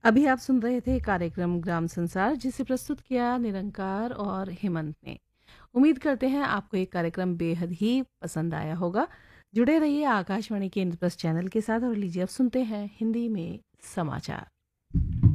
अभी आप सुन रहे थे कार्यक्रम ग्राम संसार जिसे प्रस्तुत किया निरंकार और हेमंत ने। उम्मीद करते हैं आपको ये कार्यक्रम बेहद ही पसंद आया होगा। जुड़े रहिए आकाशवाणी के इंद्रप्रस्थ चैनल के साथ और लीजिए अब सुनते हैं हिंदी में समाचार।